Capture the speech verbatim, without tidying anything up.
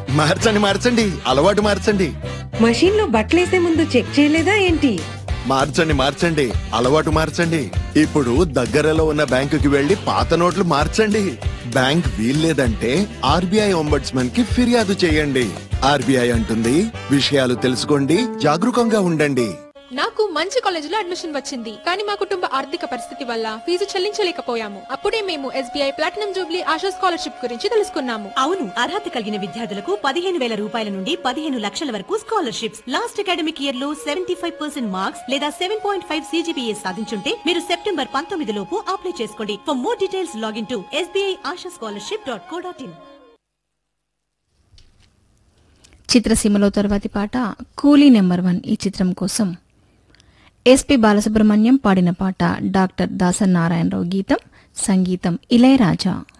మార్చండి మార్చండి అలవాటు మార్చండి. మషీన్ లో బట్టలేసే ముందు చెక్ చేయలేదా ఏంటి? మార్చండి మార్చండి అలవాటు మార్చండి. ఇప్పుడు దగ్గరలో ఉన్న బ్యాంకుకి వెళ్లి పాత నోట్లు మార్చండి. బ్యాంక్ వీల్లేదంటే ఆర్బీఐ ఒంబడ్స్మన్ కి ఫిర్యాదు చేయండి. ఆర్బీఐ అంటుంది, విషయాలు తెలుసుకోండి, జాగరూకంగా ఉండండి. నాకు మంచి కాలేజీలో అడ్మిషన్ వచ్చింది, కానీ మా కుటుంబ ఆర్థిక పరిస్థితి వల్ల ఫీజు చెల్లించలేకపోయాము. అప్పుడే మేము SBI platinum Jubilee ASHA scholarship గురించి తెలుసుకున్నాము. అవును, అర్హత కలిగిన విద్యార్థులకు పదిహేను వేల రూపాయల నుండి పదిహేను లక్షల వరకు స్కాలర్షిప్స్. లాస్ట్ అకాడమిక్ ఇయర్ లో సెవెంటీ ఫైవ్ పర్సెంట్ మార్క్స్ లేదా సెవెన్ పాయింట్ ఫైవ్ సీజీపీఏ సాధించుంటే మీరు సెప్టెంబర్ పంతొమ్మిది లోపు అప్లై చేసుకోండి. For more details login to SBI ASHA scholarship dot co dot in. చిత్రసీమలో తర్వాతి పాట కూలీ నెంబర్ వన్ ఈ చిత్రం కోసం ఎస్పి బాలసుబ్రహ్మణ్యం పాడిన పాట. డాక్టర్ దాసనారాయణరావు గీతం, సంగీతం ఇళయరాజా.